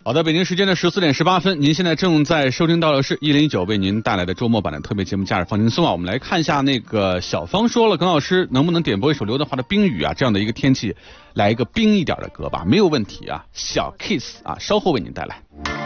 好的，北京时间的14:18，您现在正在收听到的是1019为您带来的周末版的特别节目《假日放轻松》啊。我们来看一下那个小芳说了，耿老师能不能点播一首刘德华的《冰雨》啊？这样的一个天气，来一个冰一点的歌吧，没有问题啊。小 Kiss 啊，稍后为您带来。